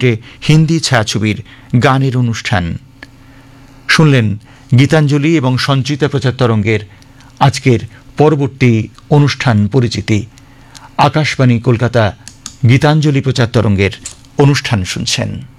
মিনিটে হিন্দি ছায়াছবির গানের অনুষ্ঠান শুনলেন। গীতাঞ্জলি এবং সঞ্চিতা প্রচার তরঙ্গের আজকের পরবর্তী অনুষ্ঠান পরিচিতি। আকাশবাণী কলকাতা গীতাঞ্জলি প্রচার তরঙ্গের অনুষ্ঠান শুনছেন।